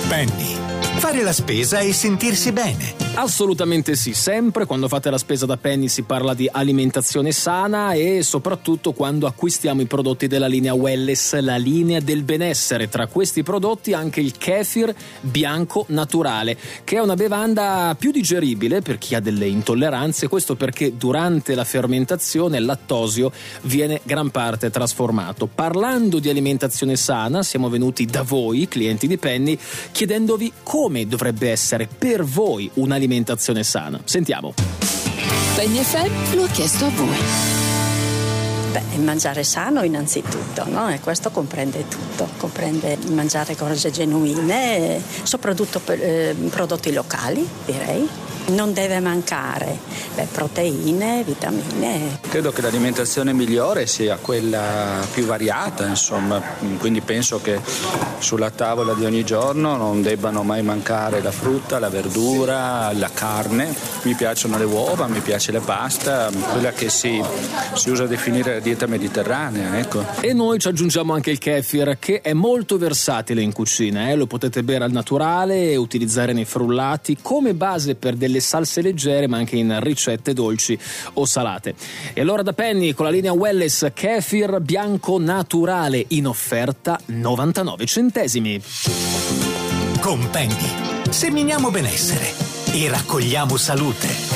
Penny. Fare la spesa e sentirsi bene. Assolutamente sì, sempre quando fate la spesa da Penny si parla di alimentazione sana e soprattutto quando acquistiamo i prodotti della linea Wellness, la linea del benessere. Tra questi prodotti anche il kefir bianco naturale, che è una bevanda più digeribile per chi ha delle intolleranze, questo perché durante la fermentazione il lattosio viene gran parte trasformato. Parlando di alimentazione sana, siamo venuti da voi, clienti di Penny, chiedendovi come dovrebbe essere per voi un'alimentazione sana. Sentiamo. Penny FM lo ha chiesto a voi. Mangiare sano innanzitutto, no? E questo comprende tutto, comprende mangiare cose genuine, soprattutto prodotti locali, direi. Non deve mancare proteine, vitamine. Credo che l'alimentazione migliore sia quella più variata, insomma, quindi penso che sulla tavola di ogni giorno non debbano mai mancare la frutta, la verdura, la carne. Mi piacciono le uova, mi piace la pasta, quella che si usa a definire la dieta mediterranea, ecco. E noi ci aggiungiamo anche il kefir, che è molto versatile in cucina, lo potete bere al naturale e utilizzare nei frullati come base per delle salse leggere, ma anche in ricette dolci o salate. E allora da Penny con la linea Wellness kefir bianco naturale in offerta 99 centesimi. Con Penny seminiamo benessere e raccogliamo salute.